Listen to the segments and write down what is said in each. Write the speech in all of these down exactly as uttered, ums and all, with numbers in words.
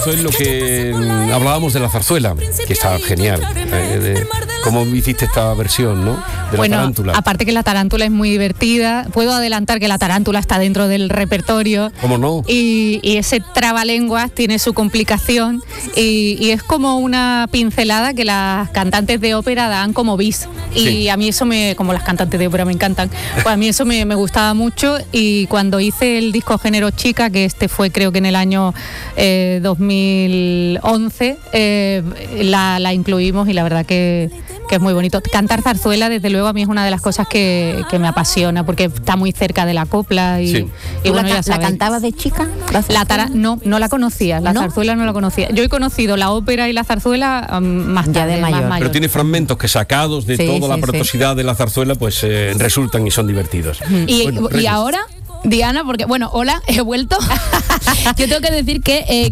esto es lo que mm, hablábamos de la zarzuela, que está genial. Eh, de cómo hiciste esta versión, ¿no? De bueno, la tarántula. Aparte que la tarántula es muy divertida, puedo adelantar que la tarántula está dentro del repertorio. ¿Cómo no? Y, y ese trabalenguas tiene su complicación y, y es como una pincelada que las cantantes de ópera dan como bis. Y sí. a mí eso me, como las cantantes de ópera me encantan, pues a mí eso me, me gustaba mucho. Y cuando hice el disco Género Chica, que este fue creo que en el año eh, dos mil once, eh, la, la incluimos y la verdad que que es muy bonito. Cantar zarzuela, desde luego, a mí es una de las cosas que, que me apasiona, porque está muy cerca de la copla y, sí. y bueno, la, ya sabes. ¿La cantabas de chica? ¿La, la tara, no, no la conocía, la ¿No? zarzuela no la conocía. Yo he conocido la ópera y la zarzuela um, más tarde, de mayor. más mayor. Pero tiene fragmentos que sacados de sí, toda sí, la pretosidad sí. de la zarzuela, pues eh, resultan y son divertidos. Y, bueno, y ahora... Diana, porque, bueno, hola, he vuelto. Yo tengo que decir que eh,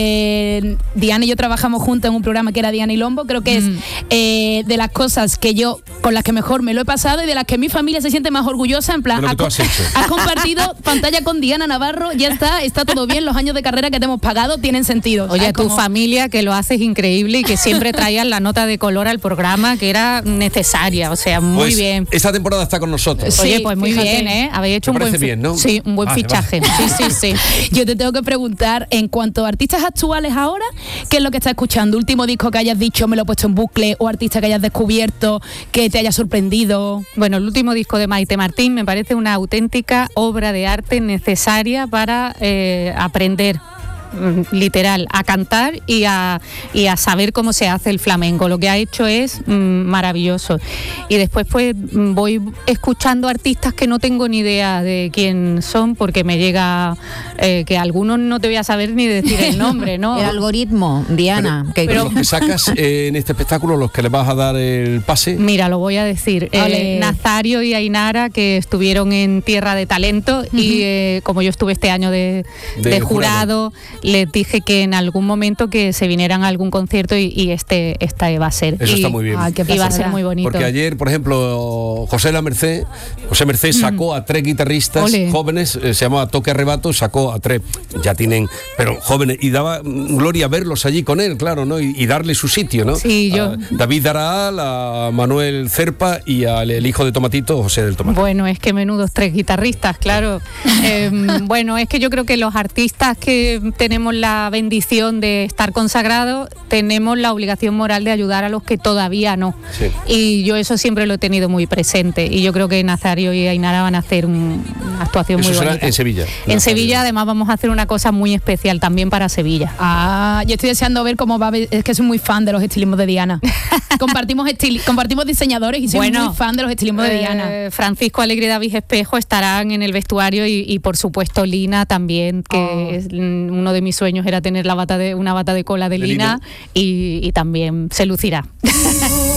eh, Diana y yo trabajamos juntos en un programa que era Diana y Lombo. Creo que es eh, de las cosas que yo, con las que mejor me lo he pasado y de las que mi familia se siente más orgullosa. En plan, has, co- has compartido pantalla con Diana Navarro, ya está, está todo bien, los años de carrera que te hemos pagado tienen sentido. Oye, ¿sabes? tu Como... familia, que lo haces increíble y que siempre traías la nota de color al programa, que era necesaria, o sea, muy pues bien. Esta temporada está con nosotros. Sí, Oye, pues muy fíjate. bien, ¿eh? Habéis hecho Me un buen parece bien, ¿no? Sí, un buen vale, fichaje. Vale. Sí, sí, sí. Yo te tengo que preguntar, en cuanto a artistas actuales ahora, ¿qué es lo que estás escuchando? Último disco que hayas dicho, me lo he puesto en bucle, o artista que hayas descubierto, que te haya sorprendido. Bueno, el último disco de Maite Martín me parece una auténtica obra de arte necesaria para eh, aprender, literal, a cantar y a, y a saber cómo se hace el flamenco. Lo que ha hecho es mm, maravilloso. Y después pues voy escuchando artistas que no tengo ni idea de quién son, porque me llega eh, que algunos no te voy a saber ni decir el nombre, ¿no? El algoritmo, Diana. Pero, que pero los que sacas eh, en este espectáculo, los que le vas a dar el pase. Mira, lo voy a decir. Eh, Nazario y Ainara, que estuvieron en Tierra de Talento, uh-huh. y eh, como yo estuve este año de, de, de jurado, jurado, les dije que en algún momento que se vinieran a algún concierto y, y este esta va a ser. Eso y, está muy bien. Ay, y va a ser muy bonito. Porque ayer, por ejemplo, José La Merced, José Merced sacó mm. a tres guitarristas Ole. jóvenes, eh, se llamaba Toque Arrebato, sacó a tres, ya tienen, pero jóvenes, y daba gloria verlos allí con él, claro, ¿no? Y, y darle su sitio, ¿no? Sí, yo. A David Araal, a Manuel Cerpa y al el hijo de Tomatito, José del Tomatito. Bueno, es que menudos tres guitarristas, claro. eh, bueno, es que yo creo que los artistas que tenemos la bendición de estar consagrados, tenemos la obligación moral de ayudar a los que todavía no. Sí. Y yo eso siempre lo he tenido muy presente. Y yo creo que Nazario y Ainara van a hacer un, una actuación eso muy será bonita. En Sevilla. En Nazario. Sevilla, además, vamos a hacer una cosa muy especial también para Sevilla. Ah, yo estoy deseando ver cómo va a ver, es que soy muy fan de los estilismos de Diana. compartimos estil, compartimos diseñadores y soy bueno, muy fan de los estilismos eh, de Diana. Francisco Alegre y David Espejo estarán en el vestuario y, y por supuesto Lina también, que oh. es, uno de mis sueños era tener la bata de una bata de cola de, de Lina, Lina. Y, y también se lucirá.